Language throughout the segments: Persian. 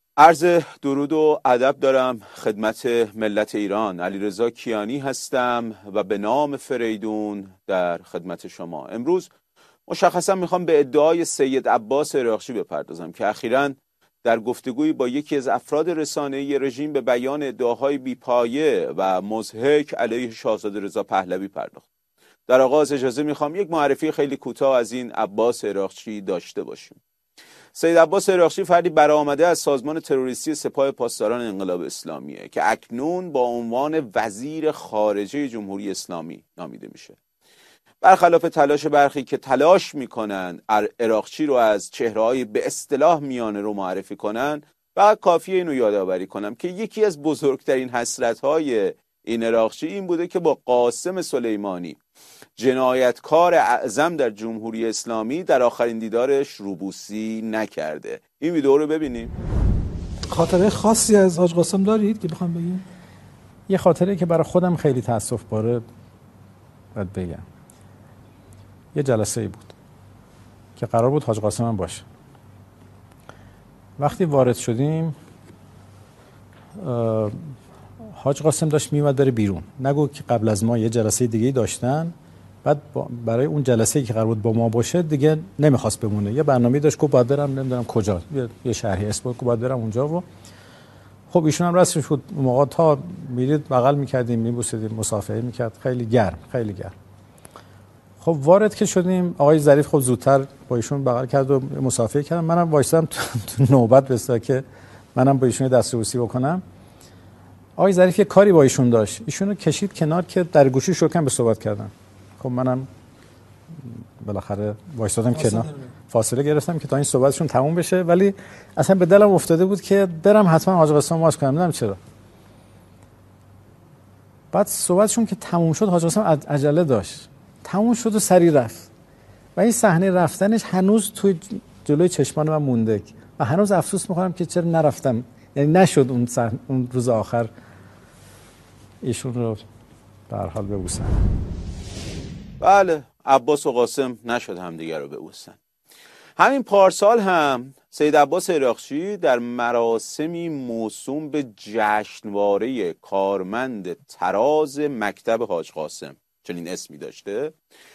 عرض درود و ادب دارم خدمت ملت ایران. علیرضا کیانی هستم و به نام فریدون در خدمت شما. امروز مشخصا میخوام به ادعای سید عباس عراقچی بپردازم که اخیراً در گفتگویی با یکی از افراد رسانه‌ای رژیم به بیان ادعاهای بی‌پایه و مضحک علیه شاهزاده رضا پهلوی پرداخت. در آغاز اجازه میخوام یک معرفی خیلی کوتاه از این عباس عراقچی داشته باشیم. سید عباس عراقچی فردی برآمده از سازمان تروریستی سپاه پاسداران انقلاب اسلامیه که اکنون با عنوان وزیر خارجه جمهوری اسلامی نامیده میشه. برخلاف تلاش برخی که تلاش میکنن عراقچی رو از چهره‌های به اصطلاح میانه رو معرفی کنن، فقط کافیه اینو یادآوری کنم که یکی از بزرگترین حسرت‌های این عراقچی این بوده که با قاسم سلیمانی، جنایتکار اعظم در جمهوری اسلامی، در آخرین دیدارش روبوسی نکرده. این ویدیو رو ببینیم. خاطره خاصی از حاج قاسم دارید که بخوام بگیم؟ یه خاطره که برای خودم خیلی تأسف باره باید بگم. یه جلسه ای بود که قرار بود حاج قاسم هم باشه. وقتی وارد شدیم حاج قاسم داشت میومد بره بیرون. نگو که قبل از ما یه جلسه دیگه داشتن، بعد برای اون جلسه‌ای که قرار بود با ما باشه دیگه نمیخواست بمونه. یه برنامه‌ای داشت که باید برم نمیدونم کجا، یه شهری اسپورت که باید برم اونجا. و خب ایشون هم رسمش بود. موقع تا میرید بغل می‌کردیم، می‌بوسیدیم، مصافحه می‌کرد. خیلی گرم، خیلی گرم. خب وارد که شدیم آقای ظریف خب زودتر با ایشون بغل کرد و مصافحه کردم. منم وایسادم تو نوبت بسا که منم با ایشون دستبوسی بکنم. آقای ظریف یه کاری با ایشون داشت، ایشونو کشید کنار که در گوشی شروع به صحبت کردن. خب منم بالاخره وایسادم کنار، فاصله گرفتم که تا این صحبتشون تموم بشه، ولی اصلا به دلم افتاده بود که برم حتما حاج قاسم ماچ کنم. نمیدونم چرا. بعد صحبتشون که تموم شد حاج قاسم عجله داشت، تموم شد و سری رفت و این صحنه رفتنش هنوز تو جلوی چشمان من مونده و هنوز افسوس می‌خورم که چرا نرفتم. یعنی نشد اون روز آخر ایشون رو به هر حال ببوسن. بله، عباس و قاسم نشد همدیگر رو ببوسن. همین پارسال هم سید عباس عراقچی در مراسمی موسوم به جشنواره کارمند طراز مکتب حاج قاسم، چنین اسمی داشته،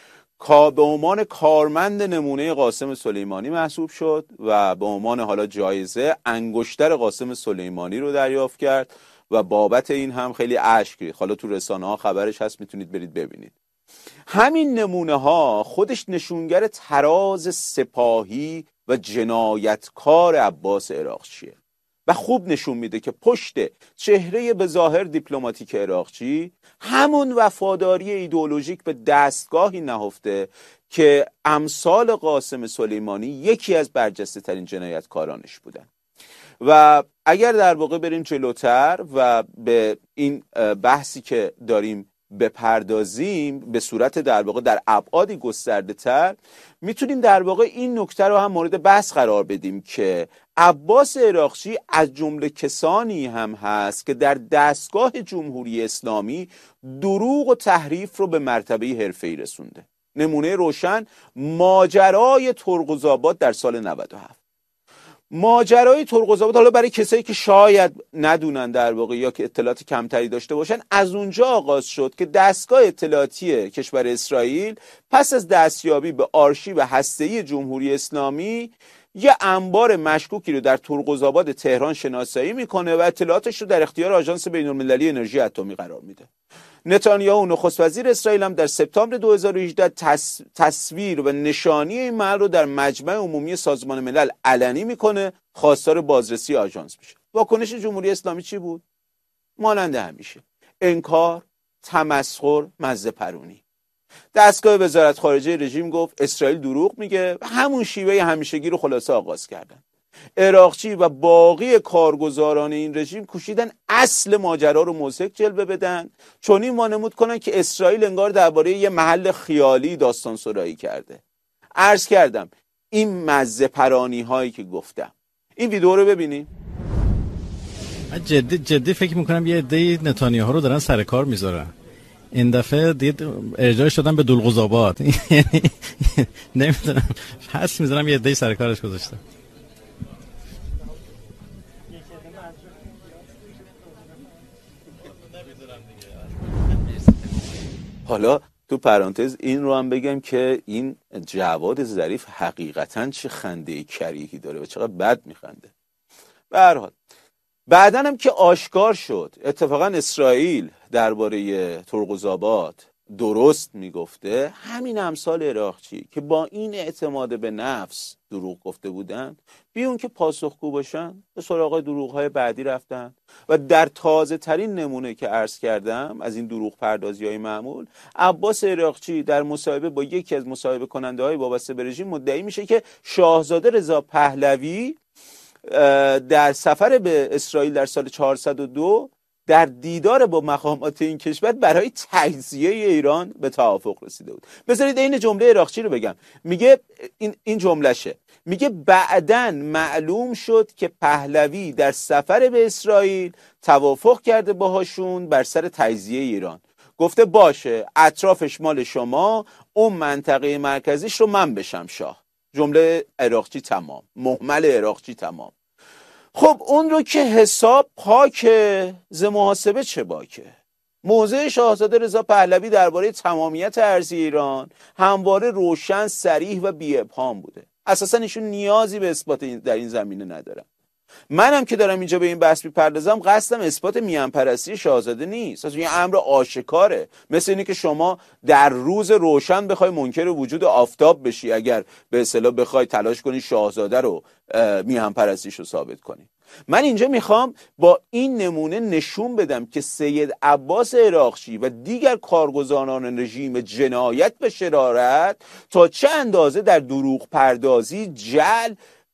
به عنوان کارمند نمونه قاسم سلیمانی محسوب شد و به عنوان حالا جایزه انگشتر قاسم سلیمانی رو دریافت کرد و بابت این هم خیلی اشک ریخت. حالا تو رسانه ها خبرش هست، میتونید برید ببینید. همین نمونه ها خودش نشونگر طراز سپاهی و جنایتکار عباس عراقچیه و خوب نشون میده که پشت چهره به ظاهر دیپلماتیک عراقچی همون وفاداری ایدئولوژیک به دستگاهی نهفته که امثال قاسم سلیمانی یکی از برجسته ترین جنایتکارانش بودن. و اگر در واقع بریم جلوتر و به این بحثی که داریم بپردازیم به صورت در واقع در ابعادی گسترده تر، میتونیم در واقع این نکته رو هم مورد بحث قرار بدیم که عباس عراقچی از جمله کسانی هم هست که در دستگاه جمهوری اسلامی دروغ و تحریف رو به مرتبه حرفه‌ای رسونده. نمونه روشن ماجرای ترقزآباد در سال 97. ماجرای ترقزآباد، حالا برای کسایی که شاید ندونن در واقع یا که اطلاعات کمتری داشته باشن، از اونجا آغاز شد که دستگاه اطلاعاتی کشور اسرائیل پس از دستیابی به آرشیو هسته‌ای جمهوری اسلامی یه انبار مشکوکی رو در ترقزآباد تهران شناسایی میکنه و اطلاعاتش رو در اختیار آژانس بین‌المللی انرژی اتمی قرار میده. نتانیاهو نخست وزیر اسرائیل هم در سپتامبر 2018 تصویر و نشانی این محل رو در مجمع عمومی سازمان ملل علنی میکنه، خواستار بازرسی آژانس میشه. واکنش جمهوری اسلامی چی بود؟ مانند همیشه، انکار، تمسخر، مزه پرونی. دستگاه وزارت خارجه رژیم گفت اسرائیل دروغ میگه، همون شیوه همیشگی رو خلاصه آغاز کردن. عراقچی و باقی کارگزاران این رژیم کوشیدن اصل ماجرا رو مضحک جلوه بدن، چون این وانمود کنن که اسرائیل انگار درباره یه محل خیالی داستان سرایی کرده. عرض کردم این مزه پرانی هایی که گفتم. این ویدیو رو ببینید. من جدی فکر میکنم یه عده نتانیاهو رو دارن سر کار میذارن. این دفعه دید ارجاع شدن به دلقزآباد. نمیدونم، حس میذارم یه عده سر کارش گذاشته. حالا تو پرانتز این رو هم بگم که این جواد ظریف حقیقتاً چه خنده کریهی داره و چقدر بد میخنده. به هر حال بعداً هم که آشکار شد اتفاقاً اسرائیل درباره ترقزآباد درست میگفته، همین امثال عراقچی که با این اعتماد به نفس دروغ گفته بودن، بیون که پاسخگو باشن به سراغ دروغ‌های بعدی رفتن و در تازه ترین نمونه که عرض کردم از این دروغ پردازی‌های معمول، عباس عراقچی در مصاحبه با یکی از مصاحبه کننده‌های وابسته به رژیم مدعی میشه که شاهزاده رضا پهلوی در سفر به اسرائیل در سال 402 در دیدار با مقامات این کشور برای تجزیه ایران به توافق رسیده بود. بذارید این جمله عراقچی رو بگم. میگه این جملهشه، میگه بعداً معلوم شد که پهلوی در سفر به اسرائیل توافق کرده باهاشون بر سر تجزیه ایران، گفته باشه اطرافش مال شما، اون منطقه مرکزیش رو من بشم شاه. جمله عراقچی تمام، مهمل عراقچی تمام. خب اون رو که حساب پاکه، ز محاسبه چه باکه. موضع شاهزاده رضا پهلوی درباره تمامیت ارضی ایران همواره روشن، صریح و بی ابهام بوده. اساسا ایشون نیازی به اثبات در این زمینه ندارن. منم که دارم اینجا به این بحث میپردازم قصدم اثبات میان پرستی شاهزاده نیست. اصلا یه امر آشکاره، مثل اینه که شما در روز روشن بخوای منکر وجود آفتاب بشی اگر به اصطلاح بخوای تلاش کنی شاهزاده رو میان پرستیش رو ثابت کنی. من اینجا میخوام با این نمونه نشون بدم که سید عباس عراقچی و دیگر کارگزاران رژیم جنایت به شرارت تا چه اندازه در دروغ پردازی، جعل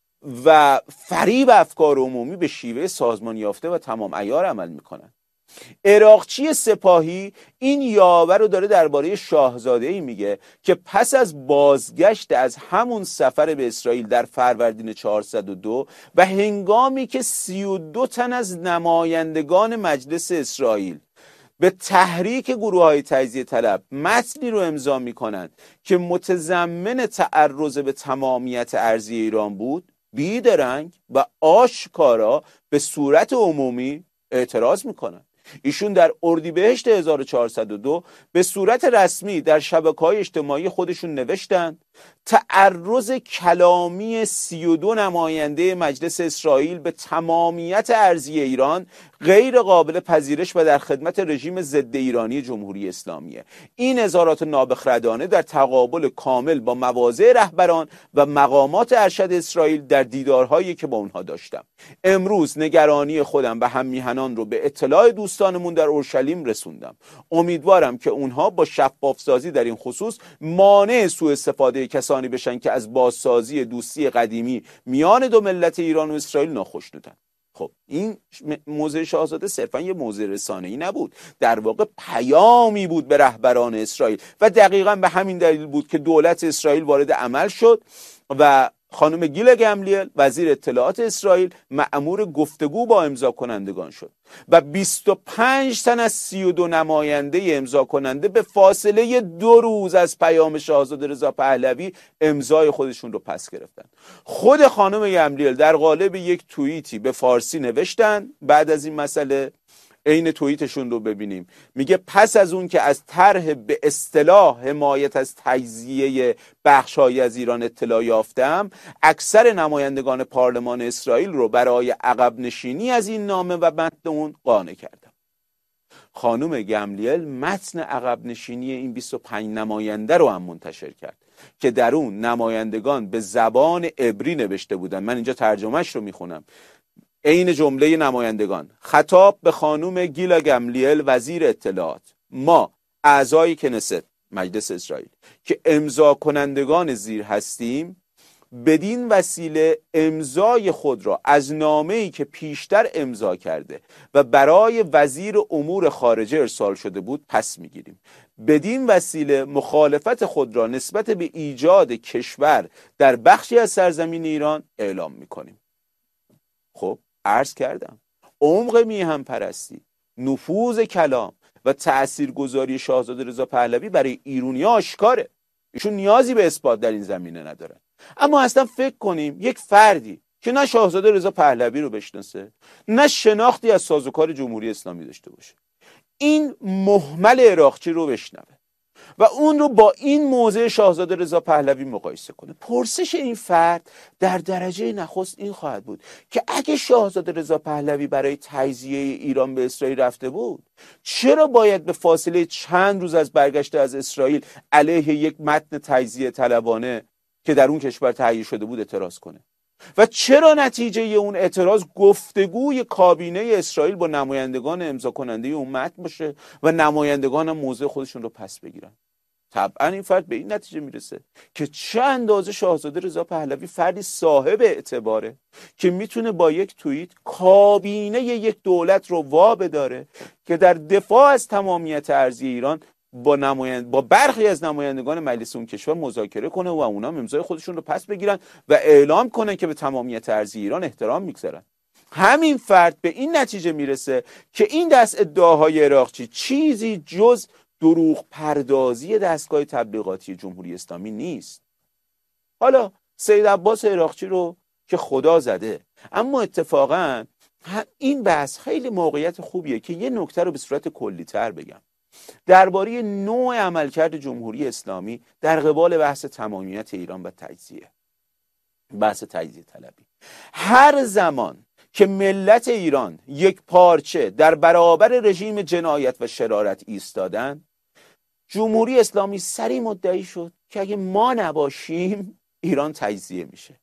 و فریب افکار عمومی به شیوه سازمان یافته و تمام عیار عمل میکنن. عراقچی سپاهی این یاور رو داره درباره شاهزاده‌ای میگه که پس از بازگشت از همون سفر به اسرائیل در فروردین 402 و هنگامی که 32 تن از نمایندگان مجلس اسرائیل به تحریک گروه‌های تجزیه طلب متنی رو امضا میکنند که متضمن تعرض به تمامیت ارضی ایران بود، بیدرنگ و آشکارا به صورت عمومی اعتراض میکنن. ایشون در اردیبهشت 1402 به صورت رسمی در شبکه‌های اجتماعی خودشون نوشتن تعرض کلامی 32 نماینده مجلس اسرائیل به تمامیت ارضی ایران غیر قابل پذیرش و در خدمت رژیم ضد ایرانی جمهوری اسلامیه. این اظهارات نابخردانه در تقابل کامل با مواضع رهبران و مقامات ارشد اسرائیل در دیدارهایی که با اونها داشتم. امروز نگرانی خودم و هم میهنان رو به اطلاع دوستانمون در اورشلیم رسوندم. امیدوارم که اونها با شفافسازی در این خصوص مانع سوء استفاده کسانی بشن که از بازسازی دوستی قدیمی میان دو ملت ایران و اسرائیل ناخوشنودن. خب این موضع شاهزاده صرفا یه موضع رسانه‌ای نبود، در واقع پیامی بود به رهبران اسرائیل و دقیقاً به همین دلیل بود که دولت اسرائیل وارد عمل شد و خانم گیلا گملیل وزیر اطلاعات اسرائیل مأمور گفتگو با امضا کنندگان شد و 25 تن از 32 نماینده امضا کننده به فاصله 2 روز از پیام شاهزاده رضا پهلوی امضای خودشون رو پس گرفتن. خود خانم گملیل در قالب یک توییتی به فارسی نوشتن بعد از این مسئله، عین توییتشون رو ببینیم، میگه پس از اون که از طرح به اصطلاح حمایت از تجزیه بخش‌هایی از ایران اطلاع یافتم، اکثر نمایندگان پارلمان اسرائیل رو برای عقب نشینی از این نامه و متن اون قانع کردم. خانم گملیل متن عقب نشینی این 25 نماینده رو هم منتشر کرد که در اون نمایندگان به زبان عبری نوشته بودن. من اینجا ترجمهش رو میخونم. عین جمله نمایندگان: خطاب به خانم گیلا گملیل وزیر اطلاعات، ما اعضای کنست مجلس اسرائیل که امضا کنندگان زیر هستیم، بدین وسیله امضای خود را از نامه‌ای که پیشتر امضا کرده و برای وزیر امور خارجه ارسال شده بود پس میگیریم. بدین وسیله مخالفت خود را نسبت به ایجاد کشور در بخشی از سرزمین ایران اعلام میکنیم. خب عرض کردم عمق میهن پرستی، نفوذ کلام و تاثیرگذاری شاهزاده رضا پهلوی برای ایرانی‌ها آشکاره. ایشون نیازی به اثبات در این زمینه ندارن. اما اصلا فکر کنیم یک فردی که نه شاهزاده رضا پهلوی رو بشناسه، نه شناختی از سازوکار جمهوری اسلامی داشته باشه، این مهمل عراقچی رو بشنوه و اون رو با این موضع شاهزاده رضا پهلوی مقایسه کنه. پرسش این فرد در درجه نخست این خواهد بود که اگه شاهزاده رضا پهلوی برای تجزیه ایران به اسرائیل رفته بود، چرا باید به فاصله چند روز از برگشت از اسرائیل علیه یک متن تجزیه طلبانه که در اون کشور تهیه شده بود اعتراض کنه؟ و چرا نتیجه اون اعتراض گفتگوی کابینه اسرائیل با نمایندگان امضا کننده اون متن باشه و نمایندگان هم موضع خودشون رو پس بگیرن؟ طبعا این فرد به این نتیجه میرسه که چه اندازه شاهزاده رضا پهلوی فردی صاحب اعتباره که میتونه با یک توییت کابینه یک دولت رو وابداره که در دفاع از تمامیت ارضی ایران با برخی از نمایندگان مجلس اون کشور مذاکره کنه و اونا امضای خودشون رو پس بگیرن و اعلام کنن که به تمامیت ارضی ایران احترام میگذارن. همین فرد به این نتیجه میرسه که این دست ادعاهای عراقچی چیزی جز دروغ پردازی دستگاه تبلیغاتی جمهوری اسلامی نیست. حالا سید عباس عراقچی رو که خدا زده، اما اتفاقا این بحث خیلی موقعیت خوبیه که یه نکته رو به صورت کلی تر بگم درباره نوع عملکرد جمهوری اسلامی در قبال بحث تمامیت ایران و تجزیه، بحث تجزیه طلبی. هر زمان که ملت ایران یک پارچه در برابر رژیم جنایت و شرارت ایستادن، جمهوری اسلامی سریع مدعی شد که اگه ما نباشیم ایران تجزیه میشه.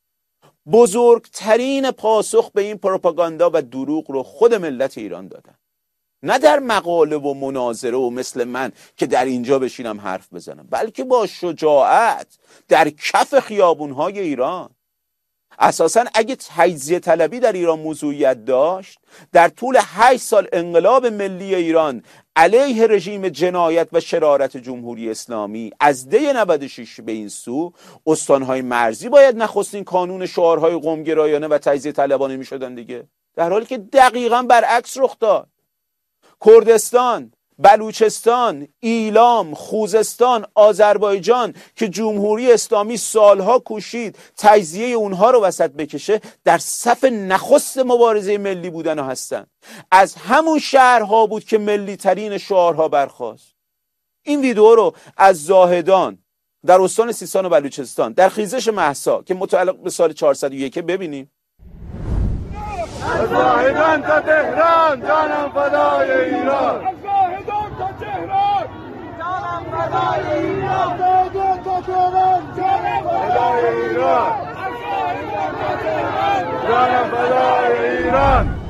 بزرگترین پاسخ به این پروپاگاندا و دروغ رو خود ملت ایران دادن، نه در مقاله و مناظره و مثل من که در اینجا بشینم حرف بزنم، بلکه با شجاعت در کف خیابونهای ایران. اساساً اگه تجزیه طلبی در ایران موضوعیت داشت، در طول 8 سال انقلاب ملی ایران علیه رژیم جنایت و شرارت جمهوری اسلامی از دی 96 به این سو، استانهای مرزی باید نخستین کانون شعارهای قومگرایانه و تجزیه طلبانه می شدن دیگه، در حالی که دقیقاً برعکس رخ داد. کردستان، بلوچستان، ایلام، خوزستان، آذربایجان که جمهوری اسلامی سالها کوشید تجزیه اونها رو وسط بکشه، در صف نخست مبارزه ملی بودن و هستن. از همون شهرها بود که ملی ترین شعارها برخاست. این ویدیو رو از زاهدان در استان سیستان و بلوچستان در خیزش مهسا که متعلق به سال 401 ببینیم. از زاهدان تا تهران جانم فدای ایران، از زاهدان تا تهران جانم فدای ایران، از زاهدان تا تهران جانم فدای ایران، از زاهدان تا تهران جانم فدای ایران.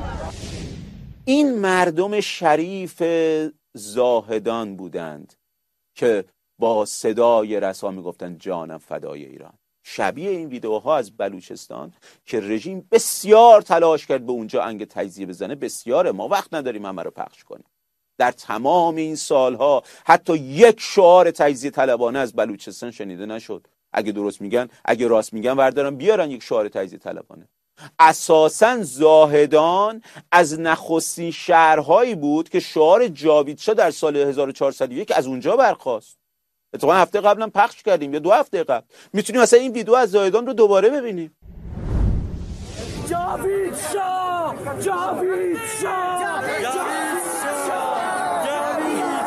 این مردم شریف زاهدان بودند که با صدای رسا میگفتن جانم فدای ایران. شبیه این ویدیوها از بلوچستان که رژیم بسیار تلاش کرد به اونجا انگ تجزیه بزنه بسیاره، ما وقت نداریم همه رو پخش کنیم. در تمام این سالها حتی یک شعار تجزیه طلبانه از بلوچستان شنیده نشد. اگه درست میگن، اگه راست میگن وردارن بیارن یک شعار تجزیه طلبانه. اساساً زاهدان از نخستین شهرهایی بود که شعار جاوید شاه در سال 1401 از اونجا برخاست. اتفاقا هفته قبلا پخش کردیم یا 2 هفته قبل. میتونیم مثلا این ویدیو از زاهدان رو دوباره ببینیم. جاوید شاه، جاوید شاه، جاوید شاه، جاوید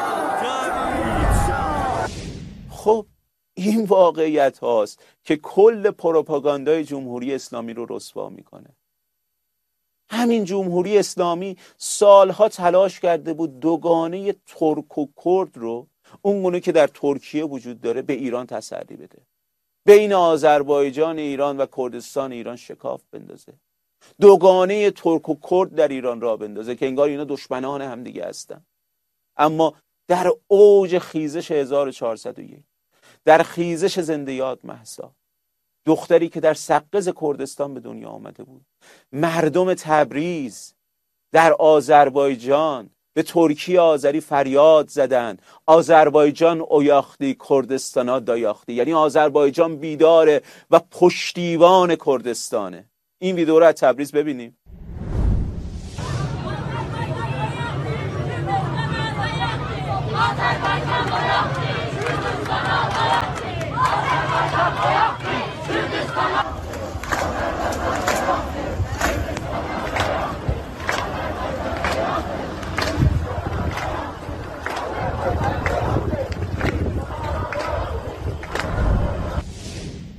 شاه. خب این واقعیت هاست که کل پروپاگاندای جمهوری اسلامی رو رسوا میکنه. همین جمهوری اسلامی سالها تلاش کرده بود دوگانه ترک و کرد رو، اونگونه که در ترکیه وجود داره، به ایران تسری بده. بین آذربایجان ایران و کردستان ایران شکاف بندازه. دوگانه ترک و کرد در ایران را بندازه که انگار اینا دشمنان هم دیگه هستن. اما در اوج خیزش 1401، در خیزش زنده یاد مهسا، دختری که در سقز کردستان به دنیا آمده بود، مردم تبریز در آذربایجان به ترکی آذری فریاد زدن آذربایجان اویاختی کردستانا دایاختی، یعنی آذربایجان بیداره و پشتیبان کردستانه. این ویدیو رو از تبریز ببینیم.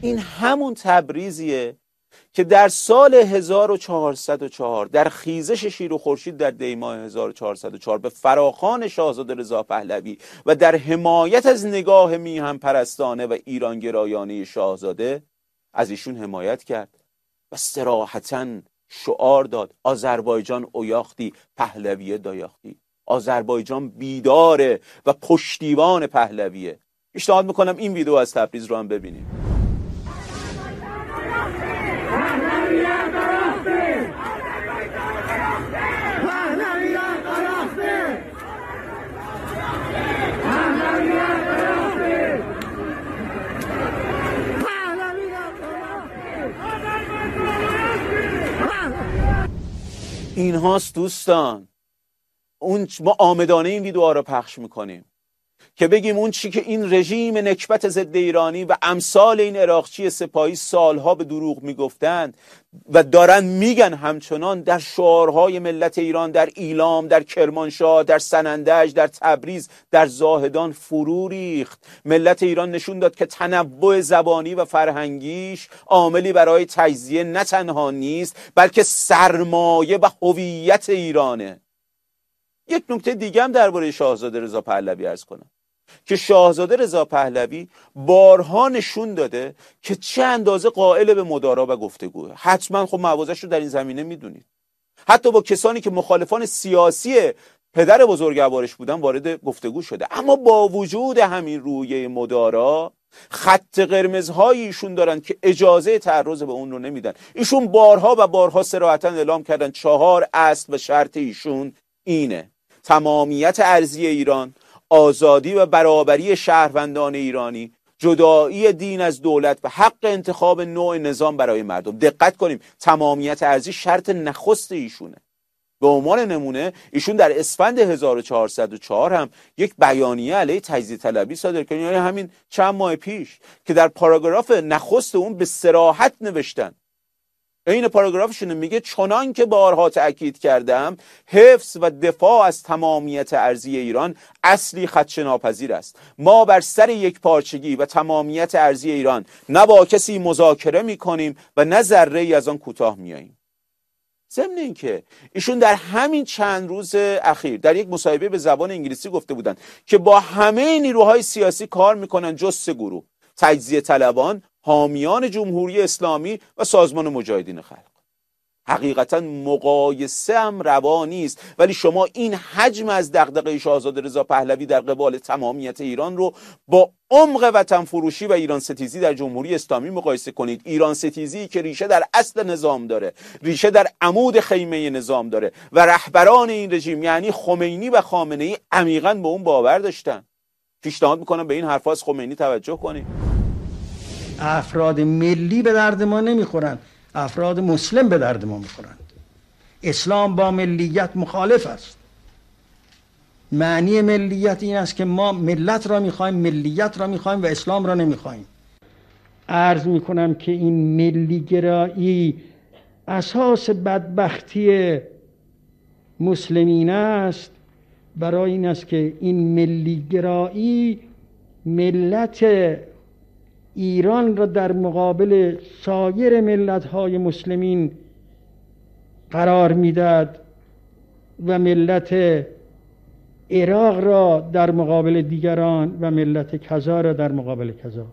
این همون تبریزیه که در سال 1404 در خیزش شیر و خورشید در دیماه 1404 به فراخوان شاهزاده رضا پهلوی و در حمایت از نگاه میهن پرستانه و ایرانگرایانه شاهزاده از ایشون حمایت کرد و صراحتاً شعار داد آذربایجان اویاختی پهلویه دایاختی. آذربایجان بیداره و پشتیبان پهلویه. پیشنهاد میکنم این ویدیو از تبریز رو هم ببینیم. این هاست دوستان، اون ما آمدانه این ویدیوها رو پخش میکنیم که بگیم اون چی که این رژیم نکبت ضد ایرانی و امثال این عراقچی سپاهی سالها به دروغ میگفتند و دارن میگن همچنان در شعارهای ملت ایران، در ایلام، در کرمانشاه، در سنندج، در تبریز، در زاهدان فرو ریخت. ملت ایران نشون داد که تنوع زبانی و فرهنگیش عاملی برای تجزیه نه تنها نیست بلکه سرمایه و هویت ایرانه. یک نکته دیگه هم درباره شاهزاده رضا پهلوی عرض کنم که شاهزاده رضا پهلوی بارها نشون داده که چه اندازه قائل به مدارا و گفتگوه. حتما خب موازش رو در این زمینه میدونید. حتی با کسانی که مخالفان سیاسی پدر بزرگوارش بودن وارد گفتگو شده. اما با وجود همین رویه مدارا خط قرمزهای ایشون دارن که اجازه تعرض به اون رو نمیدن. ایشون بارها و بارها صراحتا اعلام کردن 4 اصل و شرط ایشون اینه: تمامیت ارضی ایران، آزادی و برابری شهروندان ایرانی، جدایی دین از دولت و حق انتخاب نوع نظام برای مردم. دقت کنیم، تمامیت ارضی شرط نخست ایشونه. به عنوان نمونه ایشون در اسفند 1404 هم یک بیانیه علیه تجزیه طلبی صادر کردن، یعنی همین چند ماه پیش، که در پاراگراف نخست اون به صراحت نوشتن، این پاراگرافشون میگه چنان که بارها تأکید کردم حفظ و دفاع از تمامیت ارضی ایران اصلی خدشه‌ناپذیر است. ما بر سر یک پارچگی و تمامیت ارضی ایران نه با کسی مذاکره میکنیم و نه ذره ای از آن کوتاه میاییم. ضمن اینکه ایشون در همین چند روز اخیر در یک مصاحبه به زبان انگلیسی گفته بودند که با همه نیروهای سیاسی کار میکنن جز 3 گروه: تجزیه طلبان، حامیان جمهوری اسلامی و سازمان مجاهدین خلق. حقیقتا مقایسه هم روا نیست، ولی شما این حجم از دغدغه شاهزاده رضا پهلوی در قبال تمامیت ایران رو با عمق وطن فروشی و ایران ستیزی در جمهوری اسلامی مقایسه کنید. ایران ستیزی که ریشه در اصل نظام داره، ریشه در عمود خیمه نظام داره و رهبران این رژیم یعنی خمینی و خامنه‌ای عمیقاً به اون باور داشتن. پیشنهاد میکنم به این حرفا از خمینی توجه کنید. افراد ملی به درد ما نمیخورند، افراد مسلم به درد ما میخورند. اسلام با ملیت مخالف است. معنی ملیت این است که ما ملت را میخوایم، ملیت را میخوایم و اسلام را نمیخوایم. عرض میکنم که این ملیگرایی اساس بدبختی مسلمین است. برای این است که این ملیگرایی ملت ایران را در مقابل سایر ملت‌های مسلمین قرار میداد و ملت عراق را در مقابل دیگران و ملت کذا را در مقابل کذا.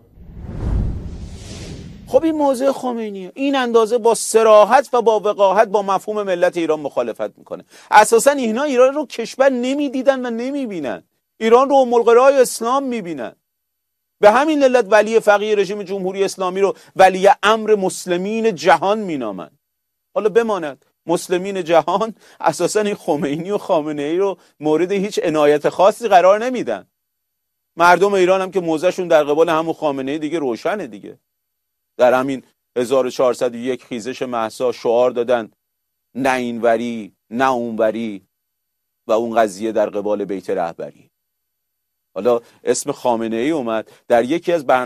خب این موضع خمینیه، این اندازه با صراحت و با وقاحت با مفهوم ملت ایران مخالفت میکنه. اساسا اینا ایران رو کشور نمیدیدن و نمیبینن، ایران رو ام القرای اسلام میبینن. به همین علت ولی فقیه رژیم جمهوری اسلامی رو ولی امر مسلمین جهان مینامند. حالا بماند مسلمین جهان اساسا این خمینی و خامنه‌ای رو مورد هیچ عنایت خاصی قرار نمیدن. مردم ایران هم که موضعشون در قبال همون خامنه‌ای دیگه روشنه دیگه. در همین 1401 خیزش مهسا شعار دادن نه اینوری نه اونوری و اون قضیه در قبال بیت رهبری. حالا اسم خامنه‌ای اومد در یکی از